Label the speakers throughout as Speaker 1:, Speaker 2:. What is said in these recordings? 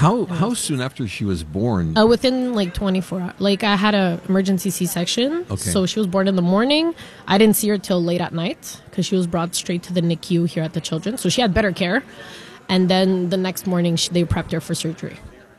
Speaker 1: How soon after she was born?
Speaker 2: Within like 24 hours. Like I had a emergency C-section.
Speaker 1: Okay.
Speaker 2: So she was born in the morning. I didn't see her till late at night because she was brought straight to the NICU here at the Children's. So she had better care. And then the next morning they prepped her for surgery.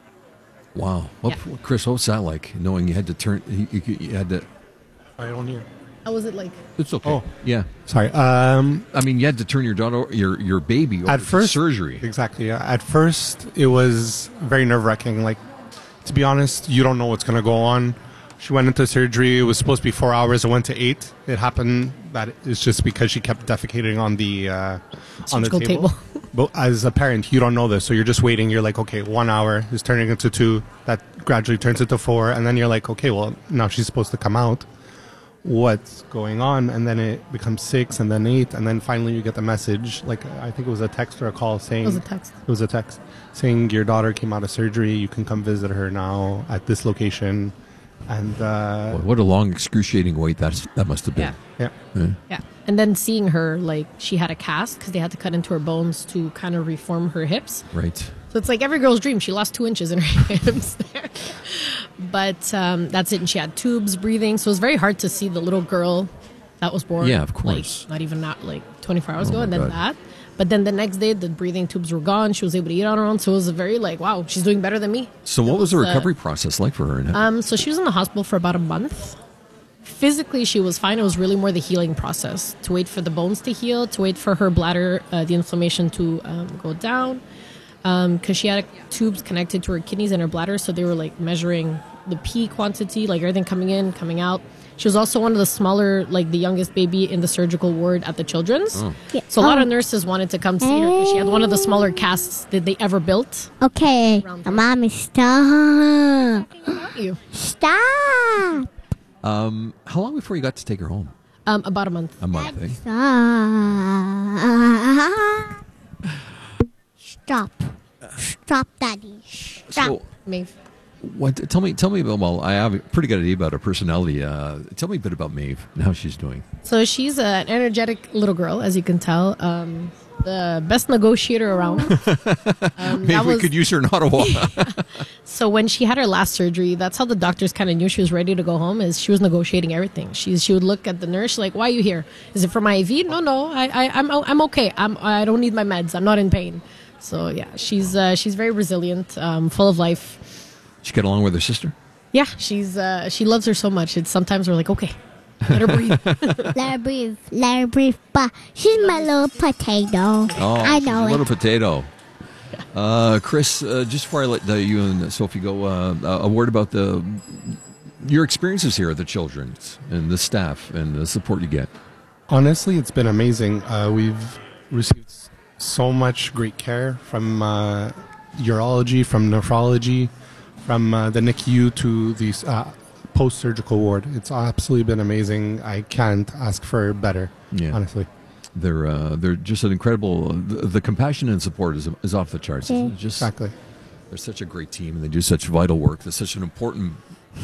Speaker 1: Wow. Chris, what was that like? Knowing you had to turn, you had to.
Speaker 3: I don't hear.
Speaker 2: How was it like?
Speaker 1: It's okay.
Speaker 3: Oh.
Speaker 1: Yeah.
Speaker 3: Sorry.
Speaker 1: I mean, you had to turn your daughter, your baby over
Speaker 3: At first,
Speaker 1: to surgery.
Speaker 3: Exactly. Yeah. At first, it was very nerve-wracking. Like, to be honest, you don't know what's going to go on. She went into surgery. It was supposed to be 4 hours. It went to 8. It happened that it's just because she kept defecating on the
Speaker 2: Surgical table.
Speaker 3: But as a parent, you don't know this, so you're just waiting. You're like, okay, 1 hour is turning into 2. That gradually turns into 4, and then you're like, okay, well, now she's supposed to come out. What's going on? And then it becomes 6, and then 8, and then finally you get the message. Like, I think it was a text or a call saying...
Speaker 2: It was a text.
Speaker 3: It was a text saying your daughter came out of surgery. You can come visit her now at this location. And
Speaker 1: Boy, what a long, excruciating wait that must have been.
Speaker 2: Yeah. Yeah. And then seeing her, like, she had a cast because they had to cut into her bones to kind of reform her hips.
Speaker 1: Right.
Speaker 2: So it's like every girl's dream. She lost 2 inches in her hips there. But that's it. And she had tubes, breathing. So it was very hard to see the little girl that was born.
Speaker 1: Yeah, of course.
Speaker 2: Like, not even that, like 24 hours
Speaker 1: Oh
Speaker 2: ago.
Speaker 1: my
Speaker 2: And then
Speaker 1: God.
Speaker 2: that. But then the next day, the breathing tubes were gone. She was able to eat on her own. So it was a very like, wow, she's doing better than me.
Speaker 1: So what was the recovery process like for her?
Speaker 2: So she was in the hospital for about a month. Physically, she was fine. It was really more the healing process. To wait for the bones to heal, to wait for her bladder, the inflammation to go down. Because she had tubes connected to her kidneys and her bladder. So they were like measuring the pee quantity, like everything coming in, coming out. She was also one of the smaller, like the youngest baby in the surgical ward at the Children's.
Speaker 1: Oh.
Speaker 4: Yeah.
Speaker 2: So a lot of nurses wanted to come see her because she had one of the smaller casts that they ever built.
Speaker 4: Okay, mommy, stop.
Speaker 2: You.
Speaker 4: Stop.
Speaker 1: How long before you got to take her home?
Speaker 2: About a month.
Speaker 1: A month, eh?
Speaker 4: Stop. Stop, Daddy. Stop.
Speaker 1: So,
Speaker 2: Maeve.
Speaker 1: what? Tell me about. Well, I have a pretty good idea about her personality. Tell me a bit about Maeve and how she's doing.
Speaker 2: So she's an energetic little girl, as you can tell. The best negotiator around.
Speaker 1: Maybe we could use her in Ottawa.
Speaker 2: So when she had her last surgery, that's how the doctors kind of knew she was ready to go home. Is she was negotiating everything. She would look at the nurse like, "Why are you here? Is it for my IV? No. I'm okay. I don't need my meds. I'm not in pain." So yeah, she's very resilient, full of life.
Speaker 1: She get along with her sister.
Speaker 2: Yeah, she loves her so much. It's sometimes we're like, okay, let her breathe.
Speaker 4: Let her breathe. Let her breathe. But she's my little potato.
Speaker 1: Oh,
Speaker 4: I
Speaker 1: she's
Speaker 4: know
Speaker 1: a little
Speaker 4: it.
Speaker 1: potato. Chris, just before I let you and Sophie go, a word about your experiences here at the Children's and the staff and the support you get.
Speaker 3: honestly, it's been amazing. We've received so much great care from urology, from nephrology, from the NICU to the post-surgical ward. It's absolutely been amazing. I can't ask for better, honestly.
Speaker 1: They're just an incredible. The compassion and support is off the charts. It's just,
Speaker 3: Exactly.
Speaker 1: They're such a great team, and they do such vital work. They're such an important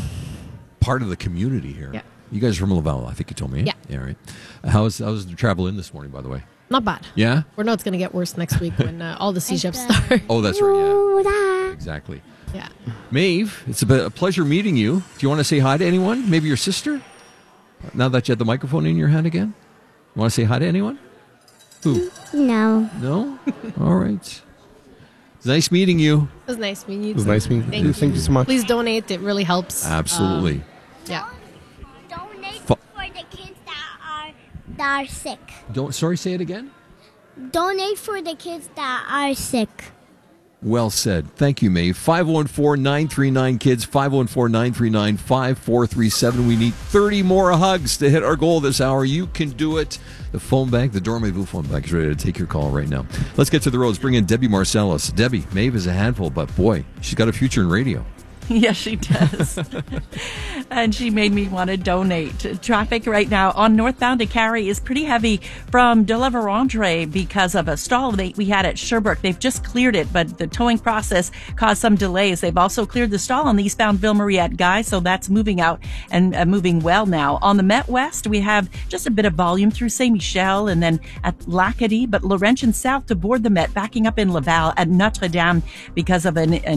Speaker 1: part of the community here.
Speaker 2: Yeah.
Speaker 1: You guys are from Laval, I think you told me.
Speaker 2: Yeah.
Speaker 1: Yeah, right. How's the travel in this morning, by the way?
Speaker 2: Not bad.
Speaker 1: Yeah?
Speaker 2: We know it's going to get worse next week when all the CJEPs start.
Speaker 1: Oh, that's right,
Speaker 4: Ooh,
Speaker 1: yeah.
Speaker 4: da.
Speaker 1: Exactly.
Speaker 2: Yeah.
Speaker 1: Maeve, it's a pleasure meeting you. Do you want to say hi to anyone? Maybe your sister? Now that you have the microphone in your hand again? You want to say hi to anyone? Who?
Speaker 4: No.
Speaker 1: No? All right. It's nice meeting you.
Speaker 2: It was nice meeting you.
Speaker 3: It was nice meeting you. Thank you so much.
Speaker 2: Please donate. It really helps.
Speaker 1: Absolutely.
Speaker 2: Yeah.
Speaker 4: Donate
Speaker 1: Fu-
Speaker 4: for the kids that are sick.
Speaker 1: Sorry, say it again?
Speaker 4: Donate for the kids that are sick.
Speaker 1: Well said. Thank you, Maeve. 514-939-KIDS, 514-939-5437. We need 30 more hugs to hit our goal this hour. You can do it. The phone bank, the Dormez-vous phone bank is ready to take your call right now. Let's get to the roads. Bring in Debbie Marcellus. Debbie, Maeve is a handful, but boy, she's got a future in radio.
Speaker 5: Yes, she does. And she made me want to donate. Traffic right now on northbound to Cary is pretty heavy from De La Vérendrye because of a stall we had at Sherbrooke. They've just cleared it, but the towing process caused some delays. They've also cleared the stall on the eastbound Ville Marie at Guy, so that's moving out and moving well now. On the Met West, we have just a bit of volume through Saint Michel and then at Lacadie, but Laurentian south to board the Met, backing up in Laval at Notre Dame because of an